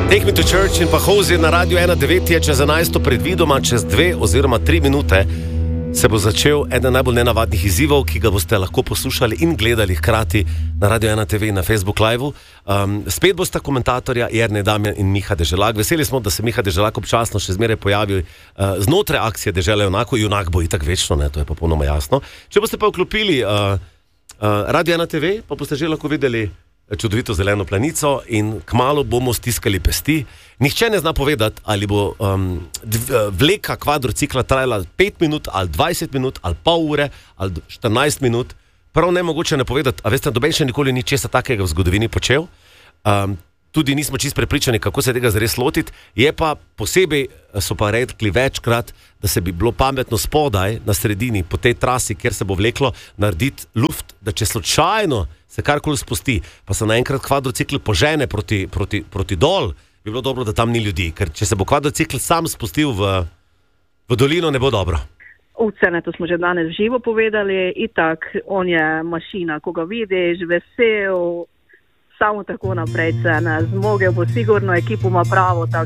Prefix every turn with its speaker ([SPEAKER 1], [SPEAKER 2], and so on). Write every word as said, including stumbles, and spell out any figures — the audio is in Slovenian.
[SPEAKER 1] Take Me to Church in pa Hozi na Radio ena devet je čez enajsto predvidoma, čez dve oziroma tri minute se bo začel eden najbolj nenavadnih izzivov, ki ga boste lahko poslušali in gledali hkrati na Radio ena te ve in na Facebook Live-u. Um, spet bosta komentatorja Jernej Damjan in Miha Deželak. Veseli smo, da se Miha Deželak občasno še zmeraj pojavi uh, znotraj akcije Dežele junakov. Junak bo itak večno, ne, to je popolnoma jasno. Če boste pa vklopili uh, uh, Radio ena te ve, pa boste že lahko videli čudovito zeleno planico in kmalu bomo stiskali pesti. Nihče ne zna povedati, ali bo um, dv, vleka kvadrocikla trajala pet minut, ali dvajset minut, ali pol ure, ali štirinajst minut. Prav nemogoče ne povedati, a veste, noben še nikoli ni česa takega v zgodovini počel. Um, tudi nismo čisto prepričani, kako se tega zares lotiti. Je pa posebej, so pa rekli večkrat, da se bi bilo pametno spodaj, na sredini, po tej trasi, kjer se bo vleklo, narediti luft, da če slučajno se karkoli spusti, pa se naenkrat kvadrocikl požene proti, proti, proti dol, bi bilo dobro, da tam ni ljudi, ker če se bo kvadrocikl sam spustil v, v dolino, ne bo dobro.
[SPEAKER 2] Vse, to smo že danes živo povedali, itak, on je mašina, ko ga vidiš, vesel, samo tako naprej, cena, zmogel bo sigurno, ekipo ima pravo, tako